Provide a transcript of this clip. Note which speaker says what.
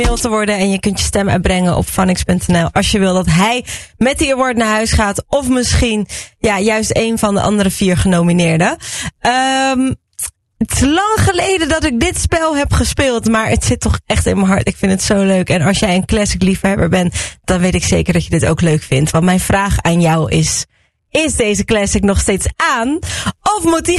Speaker 1: te worden. En je kunt je stem uitbrengen op Phonics.nl als je wil dat hij met die award naar huis gaat. Of misschien juist een van de andere 4 genomineerden. Het is lang geleden dat ik dit spel heb gespeeld, maar het zit toch echt in mijn hart. Ik vind het zo leuk. En als jij een classic liefhebber bent, dan weet ik zeker dat je dit ook leuk vindt. Want mijn vraag aan jou is deze classic nog steeds aan? Of moet die